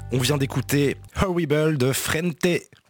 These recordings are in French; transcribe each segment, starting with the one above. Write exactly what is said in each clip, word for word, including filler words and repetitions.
On vient d'écouter Horrible de Frente.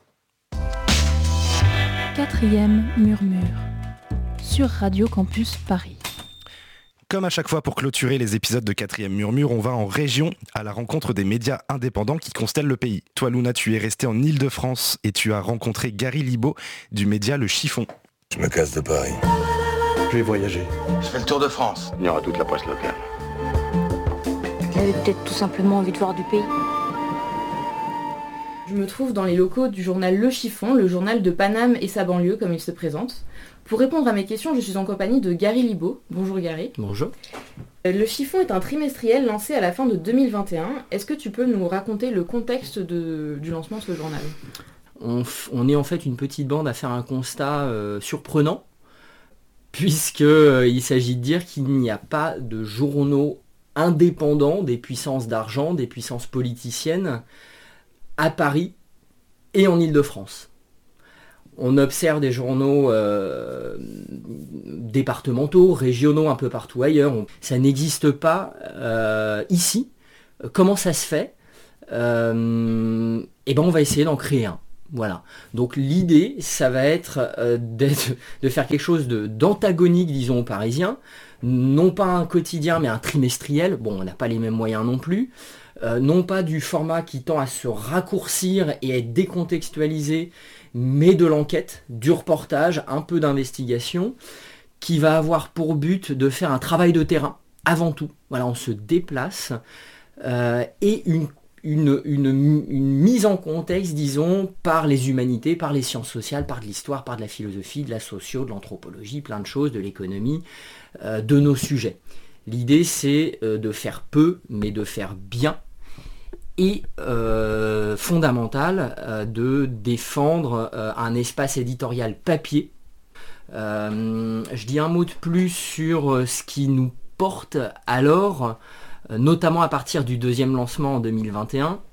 Quatrième murmure sur Radio Campus Paris. Comme à chaque fois pour clôturer les épisodes de Quatrième Murmure, on va en région à la rencontre des médias indépendants qui constellent le pays. Toi Luna, tu es resté en Île-de-France et tu as rencontré Gary Libaud du média Le Chiffon. Je me casse de Paris. Je vais voyager. Je fais le tour de France. Il y aura toute la presse locale. Il avait peut-être tout simplement envie de voir du pays. Je me trouve dans les locaux du journal Le Chiffon, le journal de Paname et sa banlieue comme il se présente. Pour répondre à mes questions, je suis en compagnie de Gary Libaud. Bonjour Gary. Bonjour. Le Chiffon est un trimestriel lancé à la fin de deux mille vingt et un. Est-ce que tu peux nous raconter le contexte de, du lancement de ce journal ? on, f- on est en fait une petite bande à faire un constat euh, surprenant, puisqu'il euh, s'agit de dire qu'il n'y a pas de journaux indépendants des puissances d'argent, des puissances politiciennes, à Paris et en Île-de-France. On observe des journaux euh, départementaux, régionaux, un peu partout ailleurs. On, ça n'existe pas euh, ici. Comment ça se fait ? euh, Eh ben, on va essayer d'en créer un. Voilà. Donc l'idée, ça va être euh, d'être, de faire quelque chose de, d'antagonique, disons, aux Parisiens. Non pas un quotidien, mais un trimestriel. Bon, on n'a pas les mêmes moyens non plus. Euh, non pas du format qui tend à se raccourcir et à être décontextualisé, mais de l'enquête, du reportage, un peu d'investigation, qui va avoir pour but de faire un travail de terrain, avant tout. Voilà, on se déplace, euh, et une, une, une, une mise en contexte, disons, par les humanités, par les sciences sociales, par de l'histoire, par de la philosophie, de la socio, de l'anthropologie, plein de choses, de l'économie, euh, de nos sujets. L'idée, c'est euh, de faire peu, mais de faire bien, et euh, fondamental euh, de défendre euh, un espace éditorial papier. Euh, je dis un mot de plus sur euh, ce qui nous porte alors, euh, notamment à partir du deuxième lancement en deux mille vingt et un.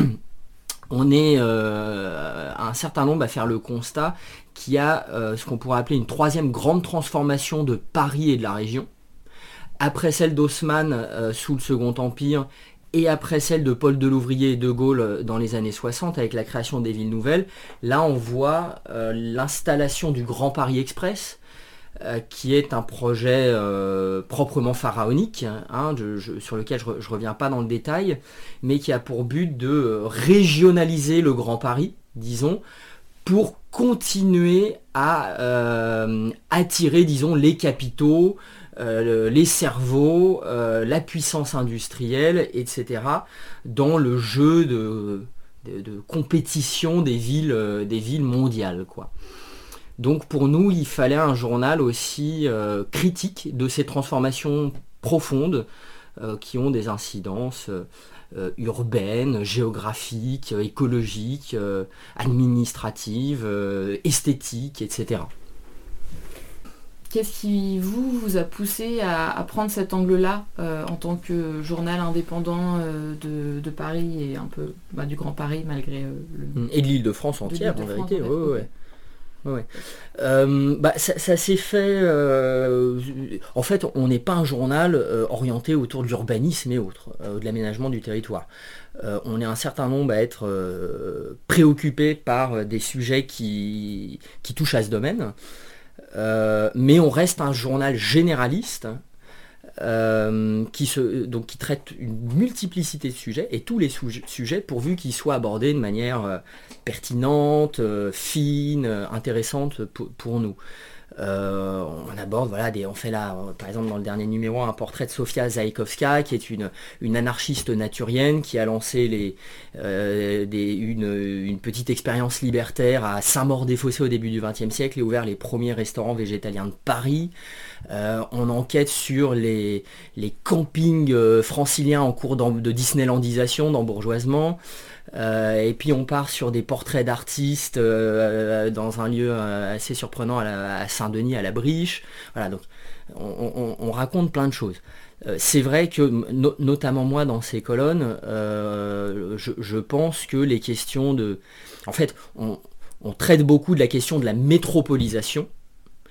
On est euh, un certain nombre à faire le constat qu'il y a euh, ce qu'on pourrait appeler une troisième grande transformation de Paris et de la région. Après celle d'Haussmann euh, sous le Second Empire, et après celle de Paul Delouvrier et de Gaulle dans les années soixante avec la création des villes nouvelles, là on voit euh, l'installation du Grand Paris Express, euh, qui est un projet euh, proprement pharaonique, hein, je, je, sur lequel je ne reviens pas dans le détail, mais qui a pour but de euh, régionaliser le Grand Paris, disons, pour continuer à euh, attirer, disons, les capitaux, Euh, les cerveaux, euh, la puissance industrielle, et cetera, dans le jeu de, de, de compétition des villes, euh, des villes mondiales, quoi. Donc pour nous, il fallait un journal aussi euh, critique de ces transformations profondes euh, qui ont des incidences euh, urbaines, géographiques, écologiques, euh, administratives, euh, esthétiques, et cetera. Qu'est-ce qui vous, vous a poussé à, à prendre cet angle-là euh, en tant que journal indépendant euh, de, de Paris et un peu bah, du Grand Paris malgré euh, le... Et de l'Île-de-France entière, de en l'Île-de-France, vérité. en fait. Ouais, ouais. Ouais, ouais. Euh, bah, ça, ça s'est fait... Euh, en fait, on n'est pas un journal euh, orienté autour de l'urbanisme et autres, euh, de l'aménagement du territoire. Euh, on est un certain nombre à être euh, préoccupés par des sujets qui, qui touchent à ce domaine. Euh, mais on reste un journal généraliste euh, qui, se, donc qui traite une multiplicité de sujets, et tous les sou- sujets pourvu qu'ils soient abordés de manière euh, pertinente, euh, fine, euh, intéressante pour, pour nous. Euh, on aborde, voilà, des, on fait là, par exemple dans le dernier numéro, un portrait de Sofia Zaïkovska, qui est une, une anarchiste naturienne qui a lancé les, euh, des, une, une petite expérience libertaire à Saint-Maur-des-Fossés au début du vingtième siècle et ouvert les premiers restaurants végétaliens de Paris. Euh, on enquête sur les, les campings euh, franciliens en cours de Disneylandisation, d'embourgeoisement. Euh, et puis on part sur des portraits d'artistes euh, dans un lieu euh, assez surprenant à, la, à Saint-Denis, à la Briche. Voilà, donc on, on, on raconte plein de choses. Euh, c'est vrai que, no, notamment moi dans ces colonnes, euh, je, je pense que les questions de... En fait, on, on traite beaucoup de la question de la métropolisation,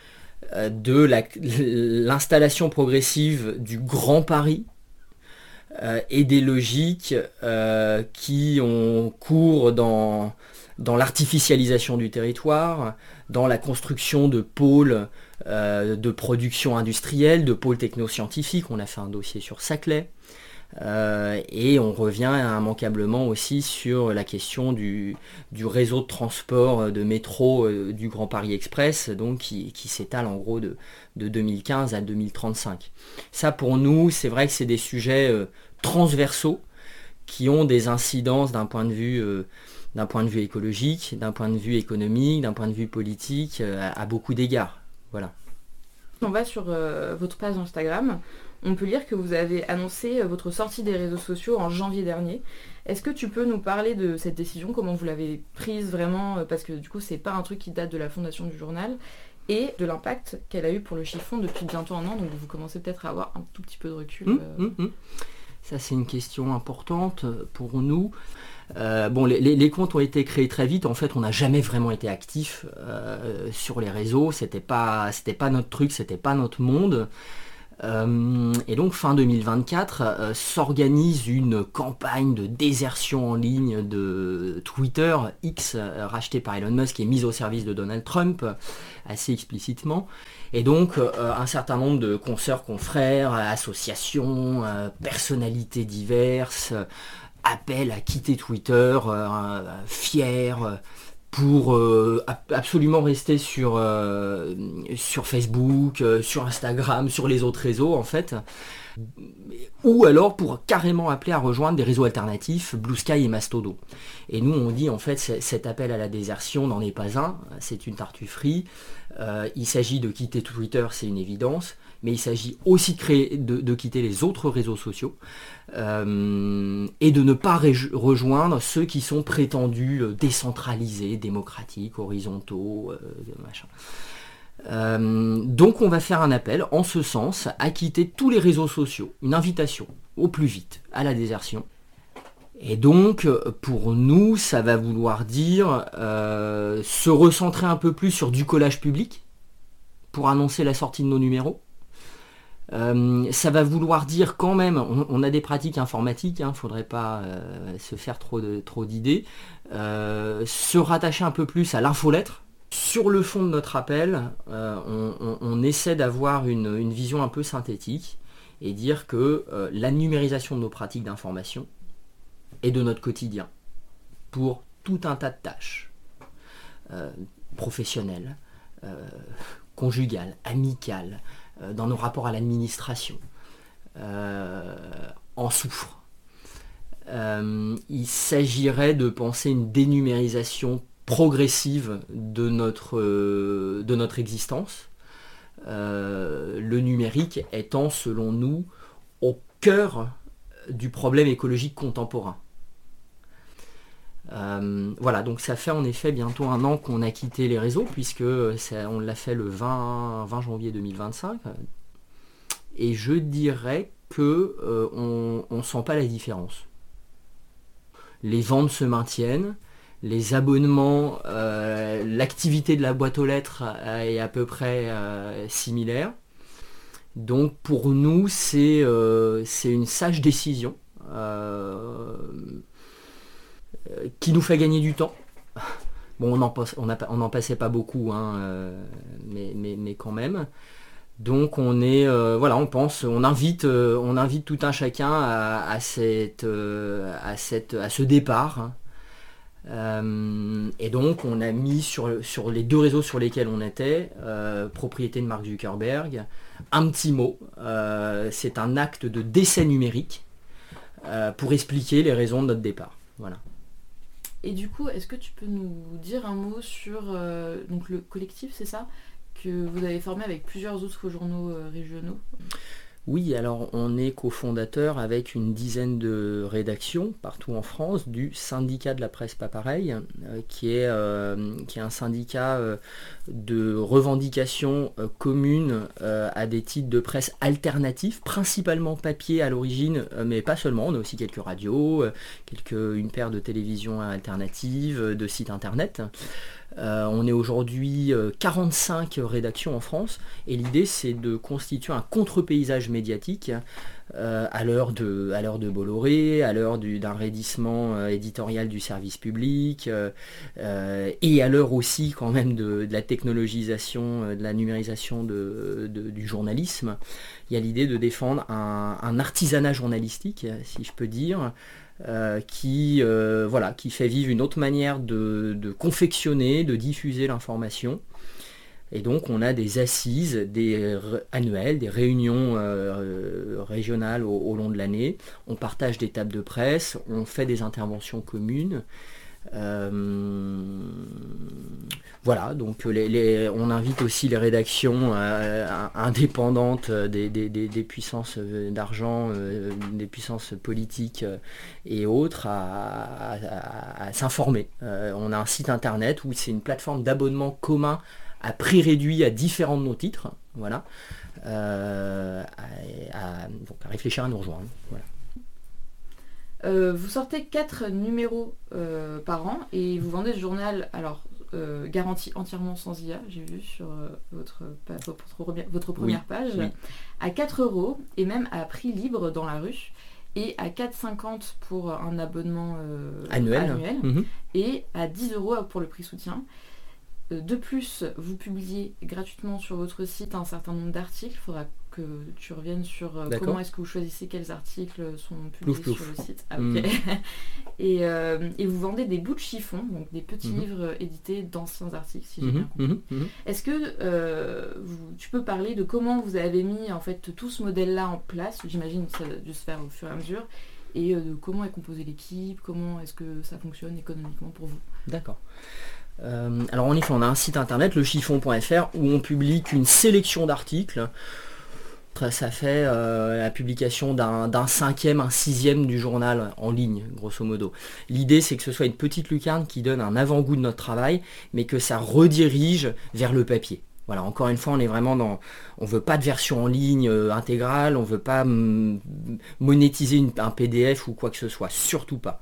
euh, de la, l'installation progressive du Grand Paris, euh, et des logiques euh, qui ont cours dans, dans l'artificialisation du territoire, dans la construction de pôles euh, de production industrielle, de pôles technoscientifiques. On a fait un dossier sur Saclay. Euh, et on revient immanquablement aussi sur la question du, du réseau de transport de métro euh, du Grand Paris Express, donc qui, qui s'étale en gros de, de deux mille quinze à deux mille trente-cinq. Ça pour nous, c'est vrai que c'est des sujets euh, transversaux qui ont des incidences d'un point de vue, euh, d'un point de vue écologique, d'un point de vue économique, d'un point de vue politique, euh, à, à beaucoup d'égards. Voilà. On va sur euh, votre page Instagram. On peut lire que vous avez annoncé votre sortie des réseaux sociaux en janvier dernier. Est-ce que tu peux nous parler de cette décision, comment vous l'avez prise vraiment, parce que du coup c'est pas un truc qui date de la fondation du journal, et de l'impact qu'elle a eu pour le chiffon depuis bientôt un an, donc vous commencez peut-être à avoir un tout petit peu de recul. Mmh, euh... mmh, mmh. Ça c'est une question importante pour nous. Euh, bon, les, les, les comptes ont été créés très vite. En fait, on n'a jamais vraiment été actifs euh, sur les réseaux. C'était pas, c'était pas notre truc, c'était pas notre monde. Euh, et donc fin deux mille vingt-quatre euh, s'organise une campagne de désertion en ligne de Twitter, X, euh, racheté par Elon Musk et mise au service de Donald Trump, euh, assez explicitement. Et donc euh, un certain nombre de consoeurs, confrères, associations, euh, personnalités diverses euh, appellent à quitter Twitter, euh, fiers, euh, pour euh, absolument rester sur, euh, sur Facebook, euh, sur Instagram, sur les autres réseaux en fait, ou alors pour carrément appeler à rejoindre des réseaux alternatifs, Blue Sky et Mastodon. Et nous on dit en fait cet appel à la désertion n'en est pas un, c'est une tartufferie, euh, il s'agit de quitter Twitter, c'est une évidence, mais il s'agit aussi de, créer, de, de quitter les autres réseaux sociaux euh, et de ne pas ré- rejoindre ceux qui sont prétendus décentralisés, démocratiques, horizontaux, euh, machin. Euh, donc on va faire un appel en ce sens à quitter tous les réseaux sociaux, une invitation au plus vite à la désertion. Et donc pour nous ça va vouloir dire euh, se recentrer un peu plus sur du collage public pour annoncer la sortie de nos numéros. Euh, ça va vouloir dire quand même, on, on a des pratiques informatiques, il hein, ne faudrait pas euh, se faire trop, de, trop d'idées, euh, se rattacher un peu plus à l'infolettre. Sur le fond de notre appel, euh, on, on, on essaie d'avoir une, une vision un peu synthétique et dire que euh, la numérisation de nos pratiques d'information est de notre quotidien pour tout un tas de tâches euh, professionnelles, euh, conjugales, amicales, dans nos rapports à l'administration, euh, en souffrent. Euh, il s'agirait de penser une dénumérisation progressive de notre, euh, de notre existence, euh, le numérique étant, selon nous, au cœur du problème écologique contemporain. Euh, voilà, donc ça fait en effet bientôt un an qu'on a quitté les réseaux, puisque ça, on l'a fait le vingt, vingt janvier deux mille vingt-cinq, et je dirais que euh, on ne sent pas la différence. Les ventes se maintiennent, les abonnements, euh, l'activité de la boîte aux lettres est à peu près euh, similaire. Donc pour nous, c'est, euh, c'est une sage décision. Euh, qui nous fait gagner du temps. Bon, on n'en on on passait pas beaucoup, hein, euh, mais, mais, mais quand même. Donc on est, euh, voilà, on pense, on invite, euh, on invite tout un chacun à, à, cette, euh, à, cette, à ce départ. Euh, et donc on a mis sur, sur les deux réseaux sur lesquels on était, euh, propriété de Mark Zuckerberg, un petit mot. Euh, c'est un acte de décès numérique euh, pour expliquer les raisons de notre départ. Voilà. Et du coup, est-ce que tu peux nous dire un mot sur euh, donc le collectif, c'est ça, que vous avez formé avec plusieurs autres journaux euh, régionaux ? Oui, alors on est cofondateur avec une dizaine de rédactions partout en France du syndicat de la presse pas pareil, euh, qui, est, euh, qui est un syndicat euh, de revendication euh, commune euh, à des titres de presse alternatifs, principalement papier à l'origine, euh, mais pas seulement, on a aussi quelques radios, euh, quelques, une paire de télévisions alternatives, euh, de sites internet. Euh, on est aujourd'hui euh, quarante-cinq rédactions en France et l'idée c'est de constituer un contre-paysage médiatique euh, à l'heure de, à l'heure de Bolloré, à l'heure du, d'un raidissement euh, éditorial du service public, euh, euh, et à l'heure aussi quand même de, de la technologisation, euh, de la numérisation de, de, du journalisme. Il y a l'idée de défendre un, un artisanat journalistique, si je peux dire, euh, qui, euh, voilà, qui fait vivre une autre manière de, de confectionner, de diffuser l'information. Et donc on a des assises des r- annuelles, des réunions euh, régionales au, au long de l'année. On partage des tables de presse, on fait des interventions communes. Euh, voilà, donc les, les, on invite aussi les rédactions euh, indépendantes des, des, des, des puissances d'argent, euh, des puissances politiques euh, et autres à, à, à, à s'informer. Euh, on a un site internet où c'est une plateforme d'abonnement commun à prix réduit à différents de nos titres, voilà, euh, à, à, donc à réfléchir à nous rejoindre. Voilà. Euh, vous sortez quatre numéros euh, par an et vous vendez ce journal, alors euh, garanti entièrement sans I A, j'ai vu sur euh, votre, pa- votre, votre première Oui, page, oui. à quatre euros et même à prix libre dans la rue, et à quatre euros cinquante pour un abonnement euh, Annuel. annuel Mm-hmm. et à dix euros pour le prix soutien. De plus, vous publiez gratuitement sur votre site un certain nombre d'articles. Il faudra que tu reviennes sur euh, D'accord. comment est-ce que vous choisissez quels articles sont Plouf, publiés plouf. sur le site. Ah, Mm. ok. et, euh, et vous vendez des bouts de chiffon, donc des petits Mhm. livres édités d'anciens articles, si j'ai Mm-hmm. bien compris. Mm-hmm. Mm-hmm. Est-ce que euh, vous- tu peux parler de comment vous avez mis en fait tout ce modèle-là en place? J'imagine que ça a dû se faire au fur et à mesure. Et euh, de comment est composée l'équipe, comment est-ce que ça fonctionne économiquement pour vous? D'accord. Euh, alors en effet, on a un site internet, le chiffon point f r, où on publie qu'une sélection d'articles. Ça fait euh, la publication d'un, d'un cinquième, un sixième du journal en ligne, grosso modo. L'idée, c'est que ce soit une petite lucarne qui donne un avant-goût de notre travail, mais que ça redirige vers le papier. Voilà, encore une fois, on est vraiment dans... On veut pas de version en ligne euh, intégrale, on veut pas mm, monétiser une- un P D F ou quoi que ce soit, surtout pas.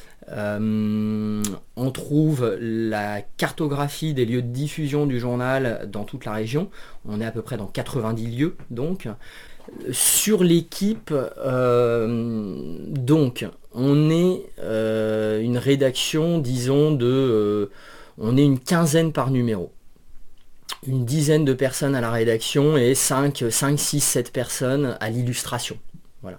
Euh, on trouve la cartographie des lieux de diffusion du journal dans toute la région. On est à peu près dans quatre-vingt-dix lieux, donc. Sur l'équipe, euh, donc, on est euh, une rédaction, disons, de... euh, on est une quinzaine par numéro. Une dizaine de personnes à la rédaction et cinq, six, sept personnes à l'illustration. Voilà.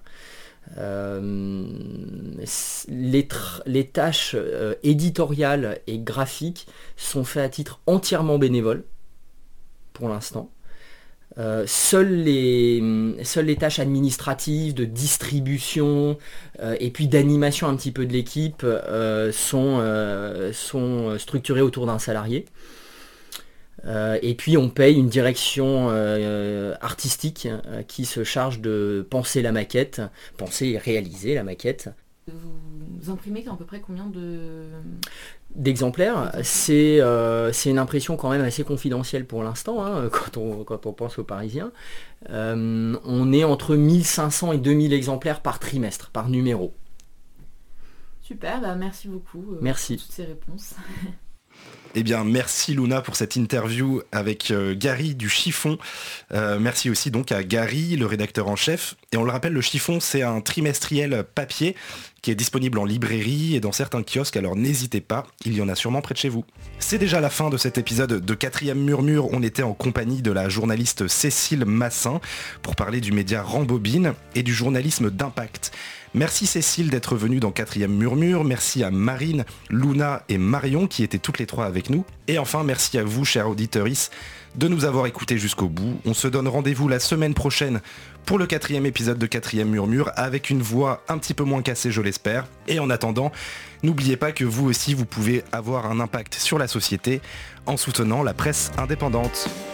Euh, les, tr- les tâches euh, éditoriales et graphiques sont faites à titre entièrement bénévole pour l'instant. Euh, seules, les, seules les tâches administratives de distribution euh, et puis d'animation un petit peu de l'équipe euh, sont, euh, sont structurées autour d'un salarié. Euh, et puis on paye une direction euh, artistique euh, qui se charge de penser la maquette, penser et réaliser la maquette. Vous imprimez à peu près combien de... D'exemplaires, c'est, euh, c'est une impression quand même assez confidentielle pour l'instant, hein, quand, on, quand on pense aux Parisiens. Euh, on est entre mille cinq cents et deux mille exemplaires par trimestre, par numéro. Super, bah merci beaucoup euh, Merci. pour toutes ces réponses. Eh bien, merci Luna pour cette interview avec euh, Gary du Chiffon. Euh, merci aussi donc à Gary, le rédacteur en chef. Et on le rappelle, le Chiffon, c'est un trimestriel papier qui est disponible en librairie et dans certains kiosques, alors n'hésitez pas, il y en a sûrement près de chez vous. C'est déjà la fin de cet épisode de Quatrième Murmure. On était en compagnie de la journaliste Cécile Massin pour parler du média Rambobine et du journalisme d'impact. Merci Cécile d'être venue dans Quatrième Murmure, merci à Marine, Luna et Marion qui étaient toutes les trois avec nous. Et enfin merci à vous, chers auditeurs, de nous avoir écoutés jusqu'au bout. On se donne rendez-vous la semaine prochaine pour le quatrième épisode de Quatrième Murmure avec une voix un petit peu moins cassée, je l'espère. Et en attendant, n'oubliez pas que vous aussi vous pouvez avoir un impact sur la société en soutenant la presse indépendante.